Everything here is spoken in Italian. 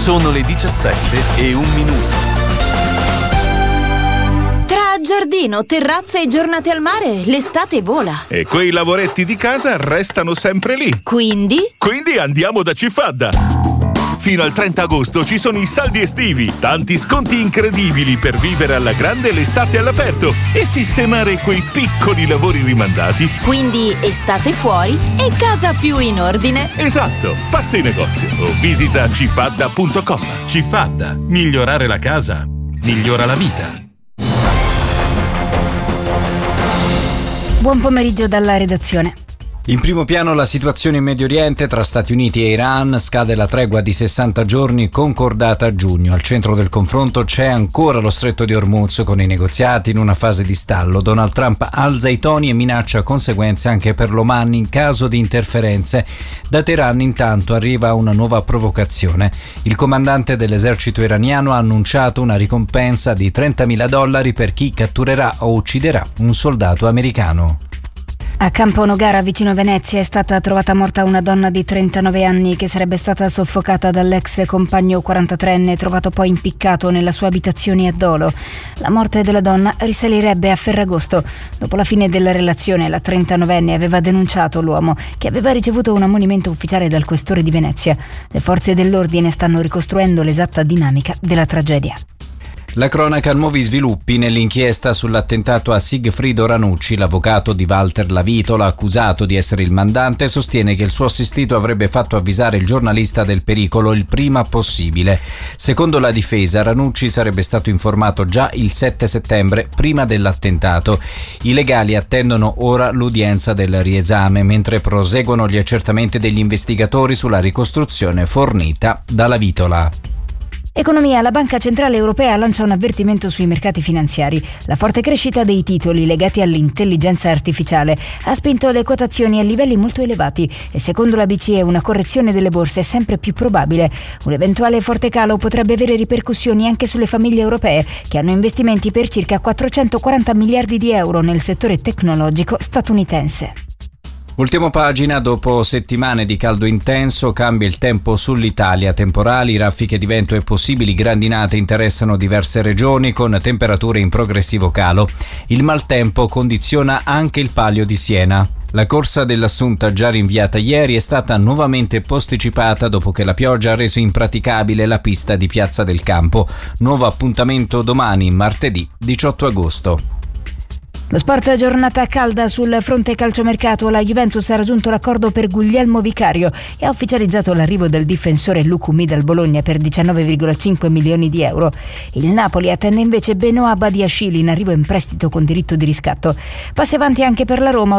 Sono le 17:01. Tra giardino, terrazza e giornate al mare, l'estate vola. E quei lavoretti di casa restano sempre lì. Quindi Andiamo da Cifadda. Fino al 30 agosto ci sono i saldi estivi, tanti sconti incredibili per vivere alla grande l'estate all'aperto e sistemare quei piccoli lavori rimandati. Quindi estate fuori e casa più in ordine. Esatto, passa in negozio o visita cifadda.com. Cifadda, migliorare la casa, migliora la vita. Buon pomeriggio dalla redazione. In primo piano la situazione in Medio Oriente tra Stati Uniti e Iran. Scade la tregua di 60 giorni concordata a giugno. Al centro del confronto c'è ancora lo stretto di Hormuz, con i negoziati in una fase di stallo. Donald Trump alza i toni e minaccia conseguenze anche per l'Oman in caso di interferenze. Da Teheran intanto arriva una nuova provocazione. Il comandante dell'esercito iraniano ha annunciato una ricompensa di $30.000 per chi catturerà o ucciderà un soldato americano. A Campo Nogara, vicino Venezia, è stata trovata morta una donna di 39 anni che sarebbe stata soffocata dall'ex compagno 43enne, trovato poi impiccato nella sua abitazione a Dolo. La morte della donna risalirebbe a Ferragosto. Dopo la fine della relazione, la 39enne aveva denunciato l'uomo, che aveva ricevuto un ammonimento ufficiale dal questore di Venezia. Le forze dell'ordine stanno ricostruendo l'esatta dinamica della tragedia. La cronaca, nuovi sviluppi nell'inchiesta sull'attentato a Sigfrido Ranucci. L'avvocato di Walter Lavitola, accusato di essere il mandante, sostiene che il suo assistito avrebbe fatto avvisare il giornalista del pericolo il prima possibile. Secondo la difesa, Ranucci sarebbe stato informato già il 7 settembre, prima dell'attentato. I legali attendono ora l'udienza del riesame, mentre proseguono gli accertamenti degli investigatori sulla ricostruzione fornita da Lavitola. Economia, la Banca Centrale Europea lancia un avvertimento sui mercati finanziari. La forte crescita dei titoli legati all'intelligenza artificiale ha spinto le quotazioni a livelli molto elevati e secondo la BCE una correzione delle borse è sempre più probabile. Un eventuale forte calo potrebbe avere ripercussioni anche sulle famiglie europee, che hanno investimenti per circa 440 miliardi di euro nel settore tecnologico statunitense. Ultima pagina, dopo settimane di caldo intenso cambia il tempo sull'Italia. Temporali, raffiche di vento e possibili grandinate interessano diverse regioni con temperature in progressivo calo. Il maltempo condiziona anche il Palio di Siena. La corsa dell'Assunta, già rinviata ieri, è stata nuovamente posticipata dopo che la pioggia ha reso impraticabile la pista di Piazza del Campo. Nuovo appuntamento domani, martedì 18 agosto. Lo sport, giornata calda sul fronte calciomercato. La Juventus ha raggiunto l'accordo per Guglielmo Vicario e ha ufficializzato l'arrivo del difensore Lucumi dal Bologna per 19,5 milioni di euro. Il Napoli attende invece Benoît Badiashile in arrivo in prestito con diritto di riscatto. Passi avanti anche per la Roma.